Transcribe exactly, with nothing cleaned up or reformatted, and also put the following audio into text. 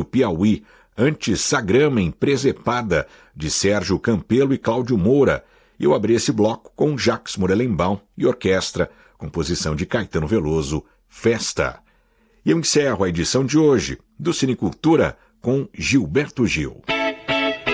Piauí, Anti-Sagrama em Presepada, de Sérgio Campelo e Cláudio Moura. E eu abri esse bloco com Jacques Morelenbaum e orquestra, composição de Caetano Veloso, Festa. E eu encerro a edição de hoje do Cinecultura com Gilberto Gil.